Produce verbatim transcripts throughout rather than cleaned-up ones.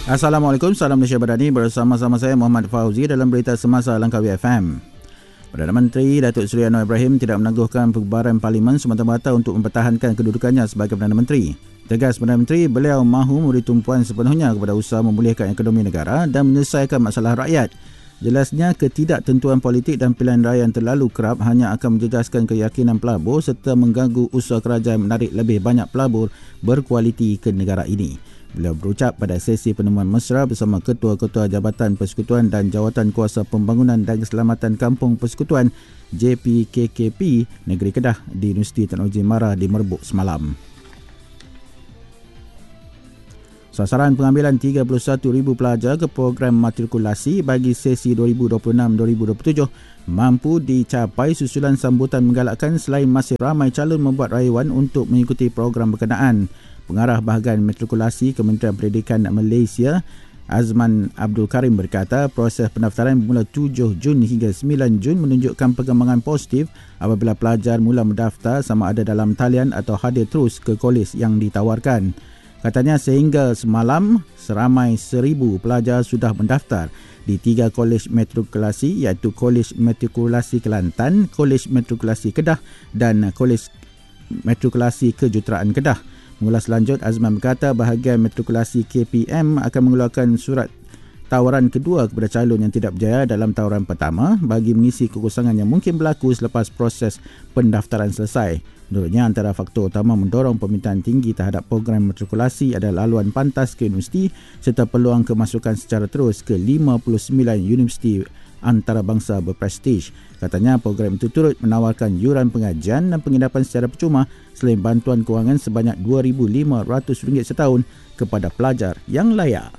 Assalamualaikum, salam Malaysia Madani, bersama-sama saya Muhammad Fauzi dalam berita semasa Langkawi F M. Perdana Menteri Datuk Seri Anwar Ibrahim tidak menangguhkan pembubaran Parlimen semata-mata untuk mempertahankan kedudukannya sebagai Perdana Menteri. Tegas Perdana Menteri, beliau mahu memberi tumpuan sepenuhnya kepada usaha memulihkan ekonomi negara dan menyelesaikan masalah rakyat. Jelasnya, ketidaktentuan politik dan pilihan raya yang terlalu kerap hanya akan menjejaskan keyakinan pelabur serta mengganggu usaha kerajaan menarik lebih banyak pelabur berkualiti ke negara ini. Beliau berucap pada sesi penemuan mesra bersama Ketua-Ketua Jabatan Persekutuan dan Jawatan Kuasa Pembangunan dan Keselamatan Kampung Persekutuan J P K K P Negeri Kedah di Universiti Teknologi Mara di Merbuk semalam. Sasaran pengambilan tiga puluh satu ribu pelajar ke program matrikulasi bagi sesi dua ribu dua puluh enam dua ribu dua puluh tujuh mampu dicapai susulan sambutan menggalakkan selain masih ramai calon membuat rayuan untuk mengikuti program berkenaan. Pengarah Bahagian Matrikulasi Kementerian Pendidikan Malaysia, Azman Abdul Karim berkata proses pendaftaran bermula tujuh Jun hingga sembilan Jun menunjukkan perkembangan positif apabila pelajar mula mendaftar sama ada dalam talian atau hadir terus ke kolej yang ditawarkan. Katanya sehingga semalam seramai seribu pelajar sudah mendaftar di tiga kolej matrikulasi iaitu Kolej Matrikulasi Kelantan, Kolej Matrikulasi Kedah dan Kolej Matrikulasi Kejuruteraan Kedah. Mengulas lanjut, Azman berkata bahagian matrikulasi K P M akan mengeluarkan surat tawaran kedua kepada calon yang tidak berjaya dalam tawaran pertama bagi mengisi kekosongan yang mungkin berlaku selepas proses pendaftaran selesai. Menurutnya, antara faktor utama mendorong permintaan tinggi terhadap program matrikulasi adalah laluan pantas ke universiti serta peluang kemasukan secara terus ke lima puluh sembilan universiti antarabangsa berprestij. Katanya program itu turut menawarkan yuran pengajian dan penginapan secara percuma selain bantuan kewangan sebanyak dua ribu lima ratus ringgit setahun kepada pelajar yang layak.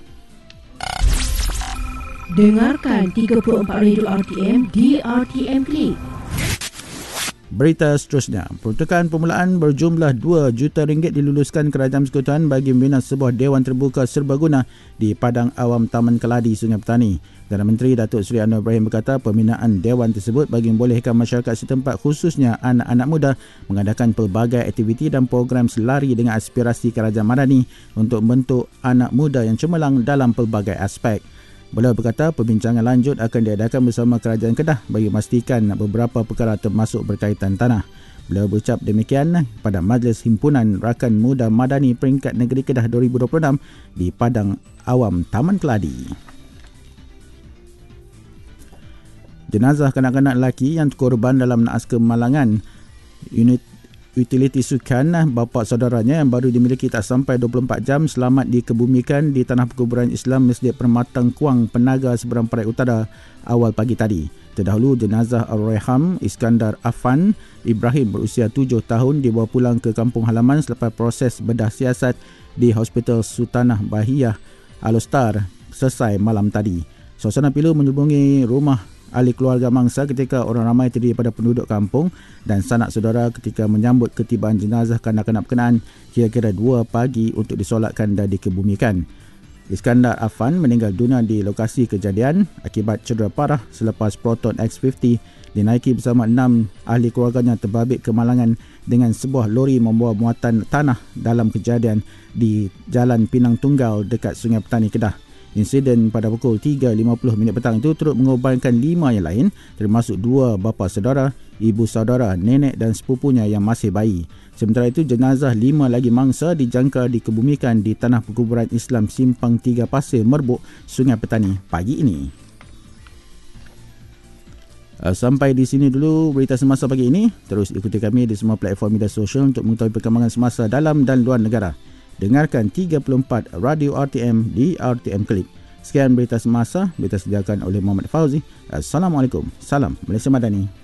Dengarkan tiga puluh empat Radio R T M di R T M Click. Berita seterusnya, peruntukan permulaan berjumlah dua juta ringgit diluluskan Kerajaan Persekutuan bagi membina sebuah Dewan Terbuka Serbaguna di Padang Awam Taman Keladi, Sungai Petani. Perdana Menteri Datuk Seri Anwar Ibrahim berkata pembinaan Dewan tersebut bagi membolehkan masyarakat setempat khususnya anak-anak muda mengadakan pelbagai aktiviti dan program selari dengan aspirasi Kerajaan Madani untuk membentuk anak muda yang cemerlang dalam pelbagai aspek. Beliau berkata perbincangan lanjut akan diadakan bersama Kerajaan Kedah bagi memastikan beberapa perkara termasuk berkaitan tanah. Beliau berucap demikian pada Majlis Himpunan Rakan Muda Madani Peringkat Negeri Kedah dua ribu dua puluh enam di Padang Awam Taman Keladi. Jenazah kanak-kanak lelaki yang terkorban dalam naas kemalangan unit utiliti sukan bapa saudaranya yang baru dimiliki tak sampai dua puluh empat jam selamat dikebumikan di tanah perkuburan Islam Masjid Permatang Kuang, Penaga, Seberang Perak Utara awal pagi tadi. Terdahulu jenazah Ar-Reham Iskandar Afan Ibrahim berusia tujuh tahun dibawa pulang ke kampung halaman selepas proses bedah siasat di Hospital Sultanah Bahiyah Al-Ostar selesai malam tadi. Suasana pilu menyelubungi rumah ahli keluarga mangsa ketika orang ramai terdiri pada penduduk kampung dan sanak saudara ketika menyambut ketibaan jenazah kanak-kanak berkenaan kira-kira dua pagi untuk disolatkan dan dikebumikan. Iskandar Afan meninggal dunia di lokasi kejadian akibat cedera parah selepas Proton X lima puluh dinaiki bersama enam ahli keluarganya terbabit kemalangan dengan sebuah lori membawa muatan tanah dalam kejadian di Jalan Pinang Tunggal dekat Sungai Petani, Kedah. Insiden pada pukul tiga lima puluh minit petang itu turut mengorbankan lima yang lain termasuk dua bapa saudara, ibu saudara, nenek dan sepupunya yang masih bayi. Sementara itu jenazah lima lagi mangsa dijangka dikebumikan di tanah perkuburan Islam Simpang Tiga Pasir, Merbuk, Sungai Petani pagi ini. Sampai di sini dulu berita semasa pagi ini. Terus ikuti kami di semua platform media sosial untuk mengetahui perkembangan semasa dalam dan luar negara. Dengarkan tiga puluh empat Radio R T M di R T M Klik. Sekian berita semasa, berita sediakan oleh Muhammad Fauzi. Assalamualaikum. Salam Malaysia Madani.